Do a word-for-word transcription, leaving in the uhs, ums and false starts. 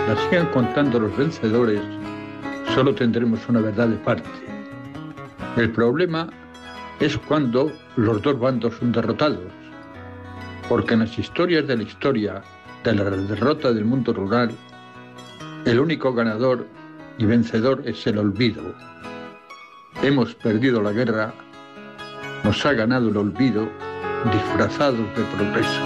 la sigan contando los vencedores, solo tendremos una verdad de parte. El problema es cuando los dos bandos son derrotados, porque en las historias de la historia de la derrota del mundo rural, el único ganador y vencedor es el olvido. Hemos perdido la guerra, nos ha ganado el olvido, disfrazados de progreso.